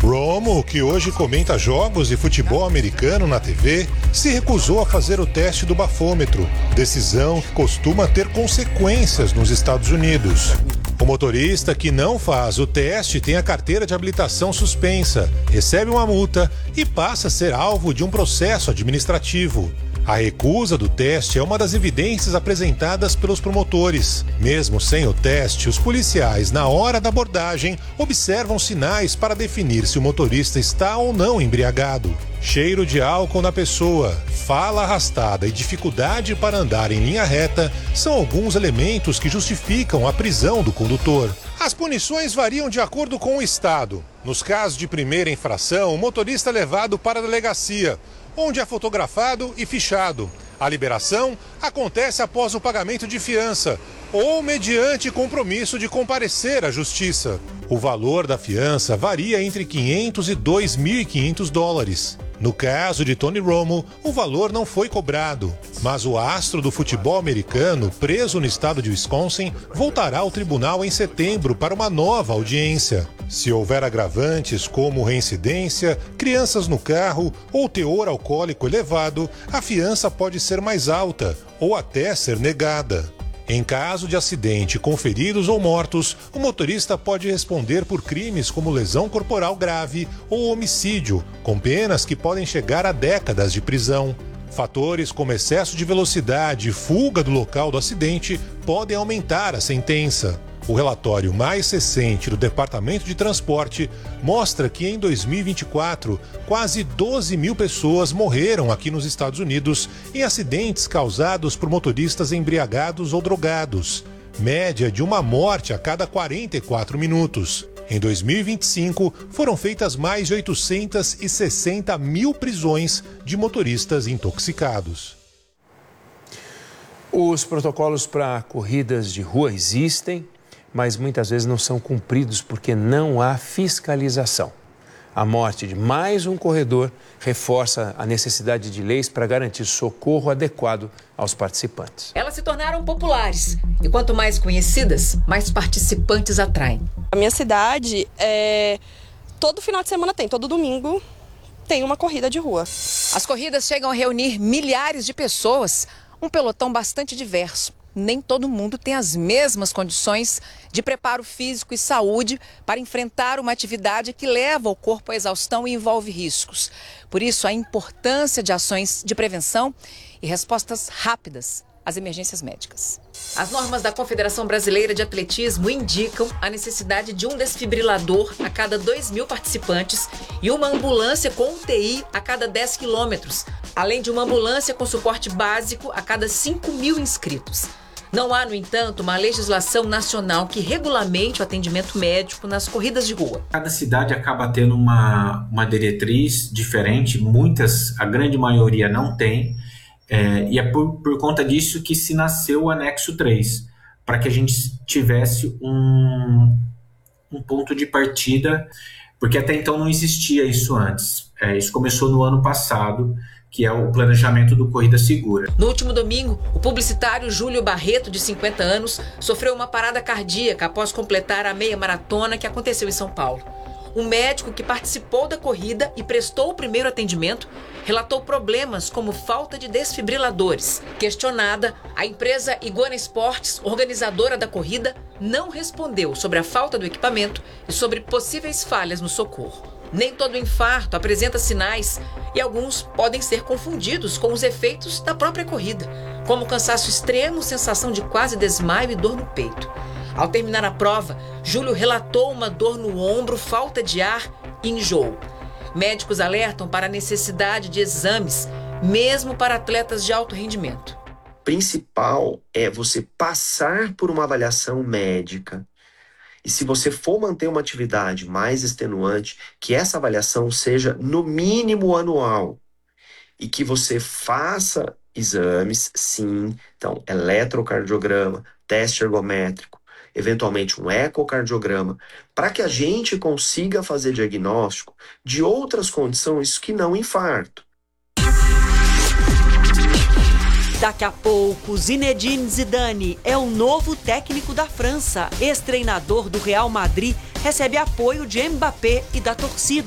Romo, que hoje comenta jogos de futebol americano na TV, se recusou a fazer o teste do bafômetro, decisão que costuma ter consequências nos Estados Unidos. O motorista que não faz o teste tem a carteira de habilitação suspensa, recebe uma multa e passa a ser alvo de um processo administrativo. A recusa do teste é uma das evidências apresentadas pelos promotores. Mesmo sem o teste, os policiais, na hora da abordagem, observam sinais para definir se o motorista está ou não embriagado. Cheiro de álcool na pessoa, fala arrastada e dificuldade para andar em linha reta são alguns elementos que justificam a prisão do condutor. As punições variam de acordo com o estado. Nos casos de primeira infração, o motorista é levado para a delegacia, onde é fotografado e fichado. A liberação acontece após o pagamento de fiança ou mediante compromisso de comparecer à justiça. O valor da fiança varia entre $500 e $2.500. No caso de Tony Romo, o valor não foi cobrado, mas o astro do futebol americano, preso no estado de Wisconsin, voltará ao tribunal em setembro para uma nova audiência. Se houver agravantes como reincidência, crianças no carro ou teor alcoólico elevado, a fiança pode ser mais alta ou até ser negada. Em caso de acidente com feridos ou mortos, o motorista pode responder por crimes como lesão corporal grave ou homicídio, com penas que podem chegar a décadas de prisão. Fatores como excesso de velocidade e fuga do local do acidente podem aumentar a sentença. O relatório mais recente do Departamento de Transporte mostra que em 2024, quase 12 mil pessoas morreram aqui nos Estados Unidos em acidentes causados por motoristas embriagados ou drogados, média de uma morte a cada 44 minutos. Em 2025, foram feitas mais de 860 mil prisões de motoristas intoxicados. Os protocolos para corridas de rua existem, mas muitas vezes não são cumpridos porque não há fiscalização. A morte de mais um corredor reforça a necessidade de leis para garantir socorro adequado aos participantes. Elas se tornaram populares e quanto mais conhecidas, mais participantes atraem. A minha cidade, todo final de semana todo domingo tem uma corrida de rua. As corridas chegam a reunir milhares de pessoas, um pelotão bastante diverso. Nem todo mundo tem as mesmas condições de preparo físico e saúde para enfrentar uma atividade que leva o corpo à exaustão e envolve riscos. Por isso, a importância de ações de prevenção e respostas rápidas às emergências médicas. As normas da Confederação Brasileira de Atletismo indicam a necessidade de um desfibrilador a cada 2.000 participantes e uma ambulância com UTI a cada 10 quilômetros, além de uma ambulância com suporte básico a cada 5.000 inscritos. Não há, no entanto, uma legislação nacional que regulamente o atendimento médico nas corridas de rua. Cada cidade acaba tendo uma diretriz diferente, a grande maioria não tem, e é por conta disso que se nasceu o anexo 3, para que a gente tivesse um ponto de partida, porque até então não existia isso antes. Isso começou no ano passado, que é o planejamento do Corrida Segura. No último domingo, o publicitário Júlio Barreto, de 50 anos, sofreu uma parada cardíaca após completar a meia maratona que aconteceu em São Paulo. Um médico que participou da corrida e prestou o primeiro atendimento relatou problemas como falta de desfibriladores. Questionada, a empresa Iguana Esportes, organizadora da corrida, não respondeu sobre a falta do equipamento e sobre possíveis falhas no socorro. Nem todo infarto apresenta sinais e alguns podem ser confundidos com os efeitos da própria corrida, como cansaço extremo, sensação de quase desmaio e dor no peito. Ao terminar a prova, Júlio relatou uma dor no ombro, falta de ar e enjoo. Médicos alertam para a necessidade de exames, mesmo para atletas de alto rendimento. O principal é você passar por uma avaliação médica. E se você for manter uma atividade mais extenuante, que essa avaliação seja no mínimo anual. E que você faça exames, sim. Então, eletrocardiograma, teste ergométrico, eventualmente um ecocardiograma, para que a gente consiga fazer diagnóstico de outras condições que não infarto. Daqui a pouco, Zinedine Zidane é o novo técnico da França. Ex-treinador do Real Madrid recebe apoio de Mbappé e da torcida.